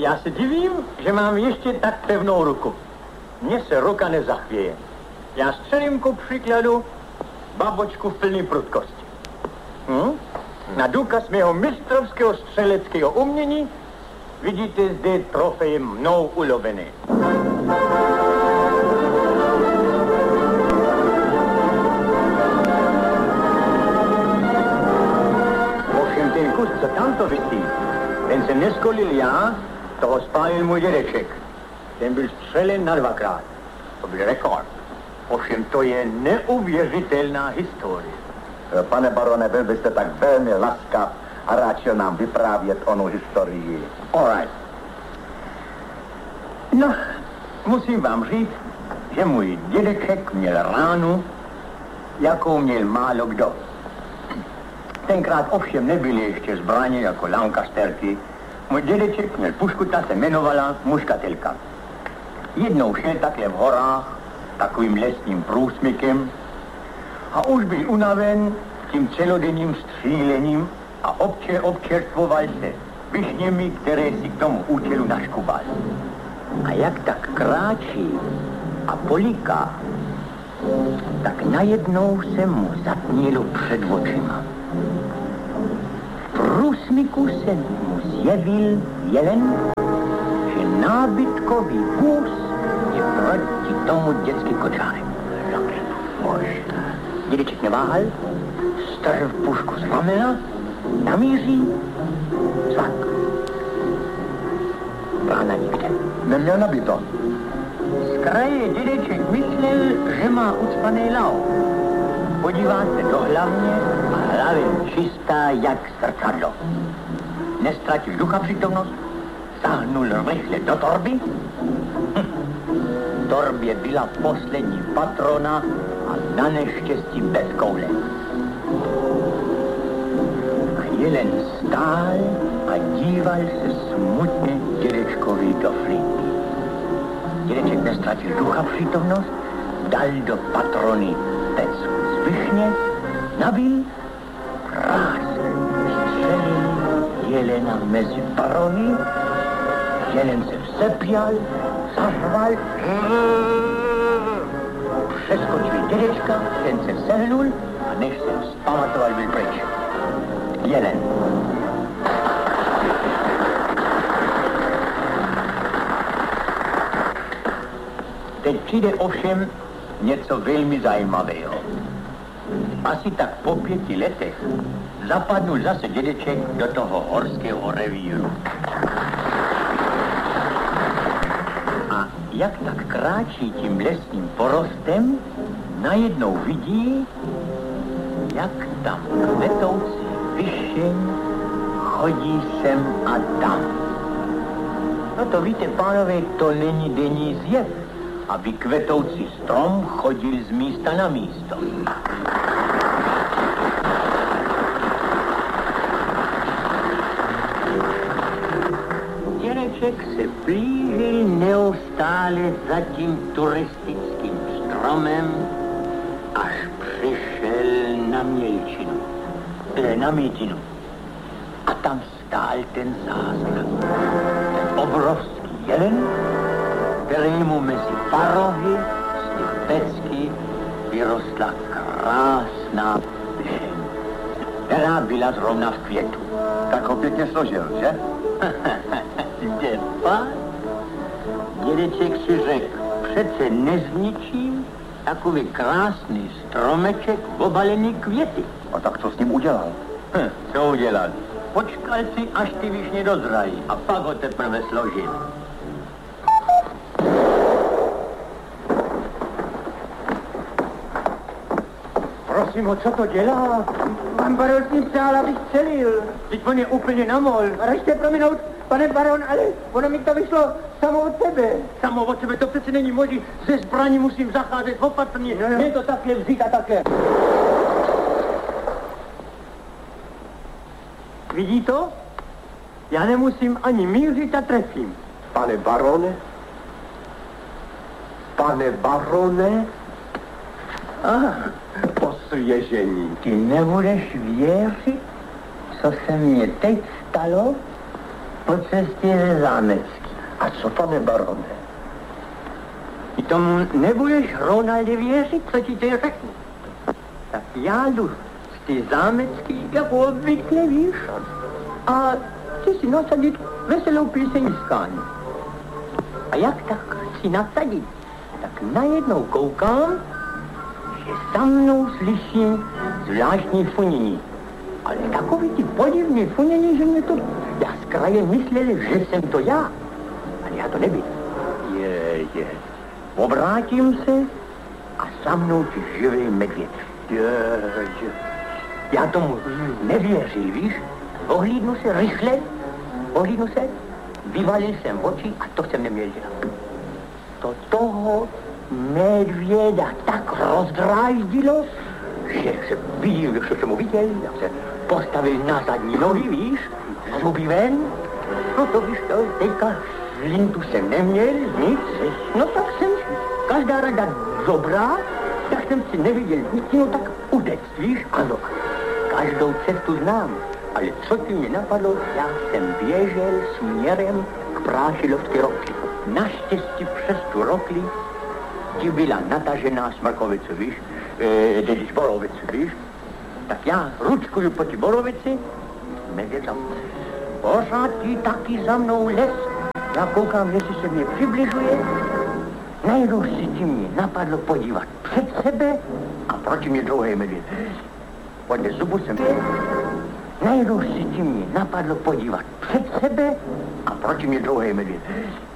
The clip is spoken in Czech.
Já se divím, že mám ještě tak pevnou ruku. Mně se ruka nezachvěje. Já střelím ku příkladu babočku v plný prudkosti. Na důkaz mého mistrovského střeleckého umění vidíte zde trofej mnou ulovený. Ovšem ten kus, co tamto visí, ten se neskolil já, toho spálil můj dědeček. Ten byl střelen na 2krát. To byl rekord. Ovšem to je neuvěřitelná historie. Pane barone, byl byste tak velmi laskav a rád šel nám vyprávět onu historii. All right. No, musím vám říct, že můj dědeček měl ránu, jakou měl málo kdo. Tenkrát ovšem nebyly ještě zbraně jako Lancasterky. Můj dědeček měl pušku, ta se jmenovala muškatelka. Jednou šel takhle v horách, takovým lesním průsmykem a už byl unaven tím celodenním střílením a občerstvoval se višněmi, které si k tomu účelu naškubal. A jak tak kráčí a poliká, tak najednou se mu zatmělo před očima. V průsmyku se mu zjevil jelen, že nábytkový vůz je proti tomu dětský kočárek. Dědeček neváhal, strhl pušku z ramena, namíří, zak. Rána nikde. Neměl nabito. Z kraje dědeček myslel, že má ucpaný lau. Podívá se do hlavně a hlavě čistá jak zrcadlo. Nestratil ducha přítomnost, sáhnul rychle do torby. V torbě byla poslední patrona a na neštěstí bez koule. A jelen stál a díval se smutně dědečkovi do flíky. Dědeček nestratil ducha přítomnost, dal do patrony pecku z višně, nabil, krásně střelil jelena mezi parony, jelen se vzepěl, zařval, přeskočil dědečka, ten se sehnul a než se vzpamatoval, byl pryč. Jelen. Teď přijde ovšem něco velmi zajímavého. Asi tak po 5 letech zapadnul zase dědeček do toho horského revíru. A jak tak kráčí tím lesním porostem, najednou vidí, jak tam kvetoucí višeň chodí sem a tam. No to víte, pánové, to není denní zjev, aby kvetoucí strom chodil z místa na místo. Dědeček se blížil neustále za tím turistickým stromem, až přišel na mělčinu, na mítinu. A tam stál ten zázrak. Ten obrovský jelen, kterému mezi parohy z těch pecky vyrostla krásná višeň, která byla zrovna v květu. Tak ho pěkně složil, že? Děpa? Dědeček si řekl, přece nezničím takový krásný stromeček obalený květy. A tak co s ním udělal? Co udělal? Počkal si, až ty višně dozrají a pak ho teprve složil. Prosím ho, co to dělá? Pan baron s ním přál, abych střelil. Teď on je úplně namol. Ražte prominout, pane baron, ale ono mi to vyšlo samo od sebe. Samo od sebe, to přece není možné. Ze zbraní musím zacházet opatrně. Mě to také vzít a také. Vidí to? Já nemusím ani mířit a trefím. Pane barone? Pane barone? Osvěžení. Ty nebudeš věřit, co se mně teď stalo? po cestě ze Zámecký. A co, pane barone? Ty tomu nebudeš, Ronalde, věřit, co ti to řeknu. Tak já jdu z ty Zámecký, jako obvykle, víš, a chci si nasadit veselou píseňskání. A jak tak chci nasadit, tak najednou koukám, že za mnou slyším zvláštní funění. Ale takový ty podivný funění, že mě to... Já z kraje myslel, že jsem to já. Ale já to nebyl. Je. Obrátím se a za mnou ty živý medvěd. Je. Já tomu nevěřil, víš? Ohlídnu se, vyvalil jsem oči a to jsem neměl dělat. To toho medvěda tak rozdráždilo, že se viděl, že jsem ho viděl, jak se postavil na zadní nohy, víš, zuby ven. No to víš to, teďka lintu jsem neměl, nic, no tak jsem každá rada dobrá, tak jsem si neviděl nic, no tak udect, víš, ano, každou cestu znám, ale co ti mě napadlo, já jsem běžel směrem k Prášilovské rokli. Naštěstí přes tu rokli ti byla natažená smrkovice, víš, tedy borovice, víš, tak já ručkuju po ty borovici, medvěd tam. Pořád jí taky za mnou les. Já koukám, jestli se mě přibližuje. Najednou si ti mě napadlo podívat před sebe a proti mě druhý medvěd. Podle zubu jsem... Najednou si ti mě napadlo podívat před sebe a proti mě druhý medvěd.